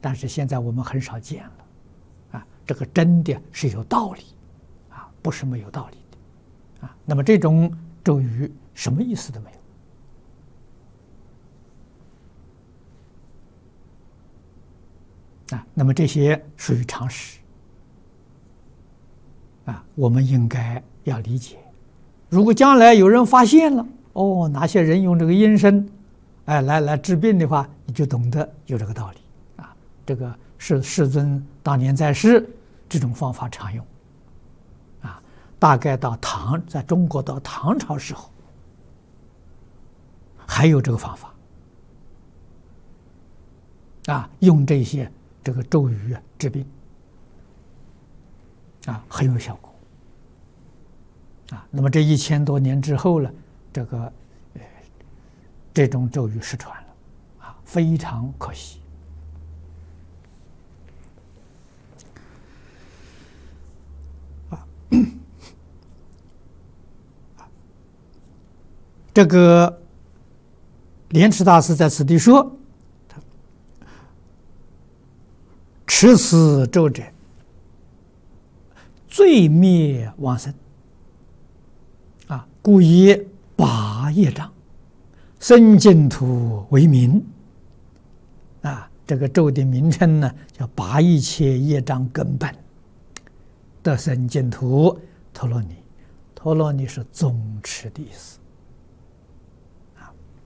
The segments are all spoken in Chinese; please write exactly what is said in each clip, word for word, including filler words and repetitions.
但是现在我们很少见了，啊，这个真的是有道理，啊，不是没有道理的，啊，那么这种咒语什么意思都没有，啊，那么这些属于常识，啊，我们应该要理解。如果将来有人发现了，哦，哪些人用这个阴身，哎，来来治病的话，你就懂得有这个道理啊。这个世世尊当年在世，这种方法常用，啊，大概到唐，在中国到唐朝时候，还有这个方法，啊，用这些这个咒语啊治病，啊，很有效果。啊，那么这一千多年之后呢，这个呃这种咒语失传了，啊，非常可惜。啊，这个莲池大师在此地说：“持此咒者，罪灭往生。”啊，故以拔业障，生净土为名。啊，这个咒的名称呢，叫拔一切业障根本，得生净土。陀罗尼，陀罗尼是宗持的意思。啊，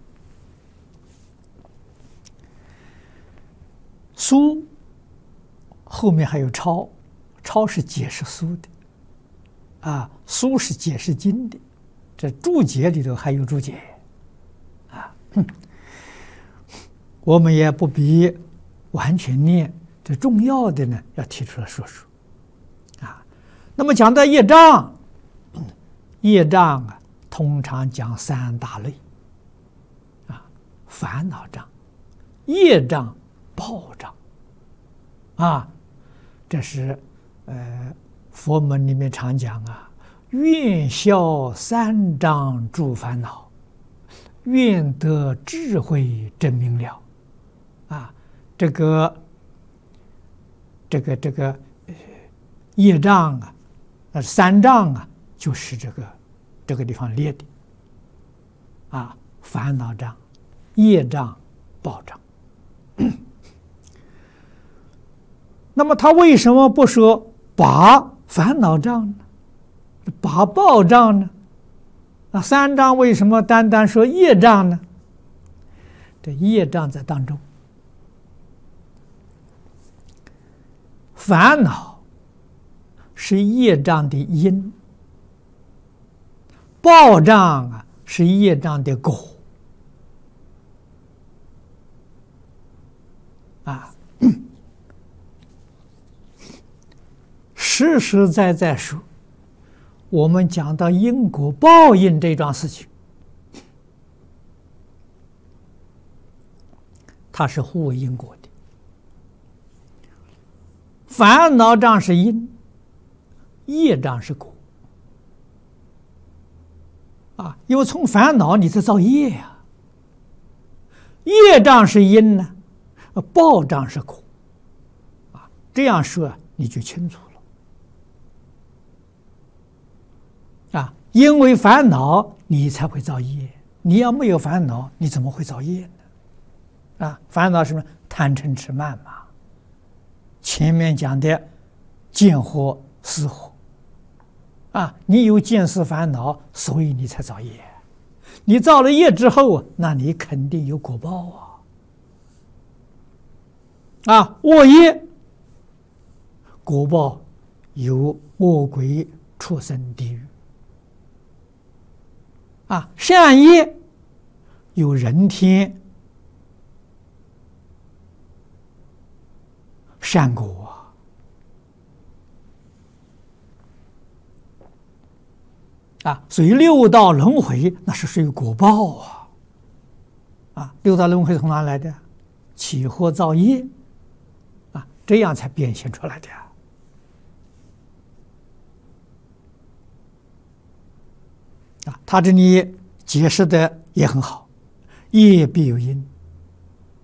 书后面还有抄，抄是解释书的，啊，书是解释经的。这注解里头还有注解，啊，我们也不必完全念，这重要的呢要提出来说说，啊，那么讲到业障，业障啊，通常讲三大类，啊，烦恼障、业障、报障，啊，这是呃佛门里面常讲啊。愿消三障诸烦恼，愿得智慧真明了。啊，这个这个这个业障啊，呃三障啊，就是这个这个地方列的。啊，烦恼障、业障、报障。那么他为什么不说拔烦恼障呢？拔报障呢？那三障为什么单单说业障呢？这业障在当中，烦恼是业障的因，报障啊是业障的果。啊，实实在在说。我们讲到因果报应这桩事情，它是互为因果的。烦恼障是因，业障是果。啊，因为从烦恼你在造业呀、啊，业障是因呢，报障是果。啊，这样说你就清楚了。啊，因为烦恼你才会造业，你要没有烦恼，你怎么会造业呢？啊，烦恼是什么？贪嗔痴慢嘛。前面讲的见惑、思惑，啊，你有见思烦恼，所以你才造业。你造了业之后，那你肯定有果报啊。啊，恶业，果报有恶鬼、畜生、地狱。啊，善业有人天善果啊，啊，所以六道轮回那是属于果报啊，啊，六道轮回从哪来的？起惑造业啊，这样才变现出来的。啊，他这里解释的也很好，业必有因，